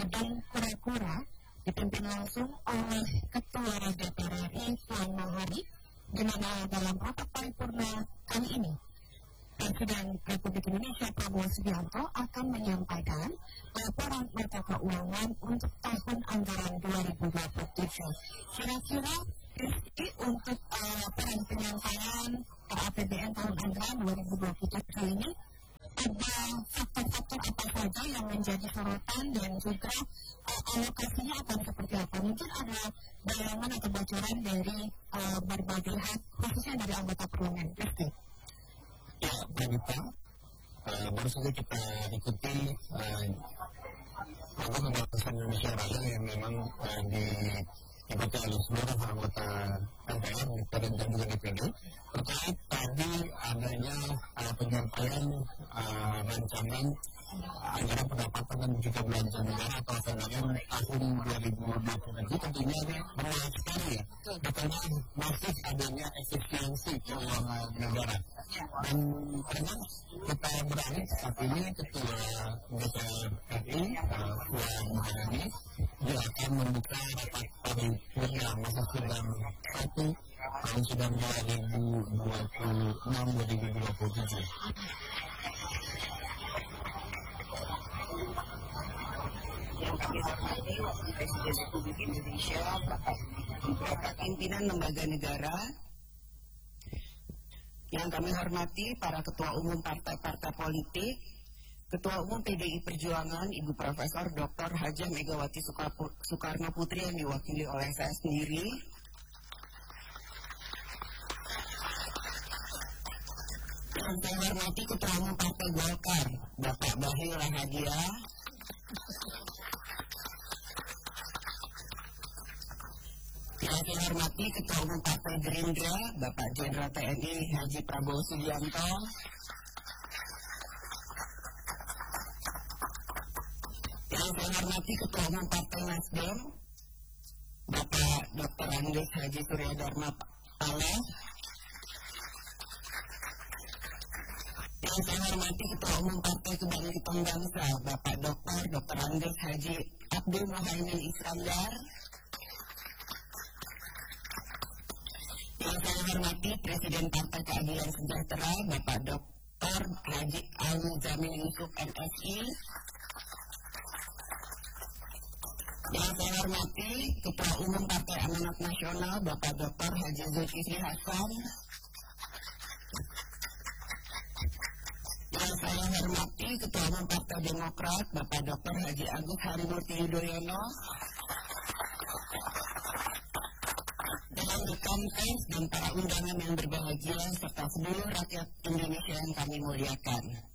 gedung Kura-Kura dipimpin langsung oleh Ketua DPR RI Puan Maharani, di mana dalam rapat paripurna kali ini Presiden Republik Indonesia Prabowo Subianto akan menyampaikan laporan mata keuangan untuk tahun anggaran 2027. Kira-kira untuk laporan penyampaian APBN tahun anggaran 2027 kali ini ada faktor-faktor apa saja yang menjadi sorotan dan juga alokasinya akan seperti apa? Mungkin ada bayangan atau bocoran dari berbagai hal, khususnya dari anggota parlemen. Ya, Pranita, baru saja kita ikuti pembahasan Indonesia Raya yang memang diikuti oleh seluruh anggota MPR, DPR dan juga DPD terkait tadi adanya penyampaian rancangan anggaran pendapatan dan juga belanja negara atau APBN tahun 2027. Tentunya ini menarik sekali ya, karena masih adanya efisiensi keuangan negara. Dan memang kita beralih saat ini Ketua DPR RI Puan Maharani dia akan membuka rapat paripurna masa sidang 1 tahun sidang 2026-2027. Yang kami hormati Wakil Presiden Republik Indonesia, Bapak pimpinan lembaga negara, yang kami hormati para ketua umum partai-partai politik, Ketua Umum PDI Perjuangan Ibu Profesor Dr. Hajah Megawati Soekarno Putri yang diwakili oleh saya sendiri, yang saya hormati Ketua Umum Partai Golkar Bapak Bahlil Lahadalia, yang saya hormati Ketua Umum Partai Gerindra Bapak Jenderal TNI Haji Prabowo Subianto, yang saya hormati Ketua Umum Partai Nasdem Bapak Dr. Andes Haji Surya Dharma Paloh, yang saya hormati Ketua Umum Partai Kebangkitan Bangsa Bapak Dr. Andes Haji Abdul Muhaimin Iskandar, yang saya hormati Presiden Partai Keadilan Sejahtera Bapak Dr. Haji Ali Jamil Yusuf MSI, yang saya hormati Ketua Umum Partai Amanat Nasional Bapak Dr. Haji Zulkifli Hasan, yang saya hormati Ketua Umum Partai Demokrat Bapak Dr. Haji Agus Harimurti Yudhoyono, dan rekan pers dan para undangan yang berbahagia serta seluruh rakyat Indonesia yang kami muliakan.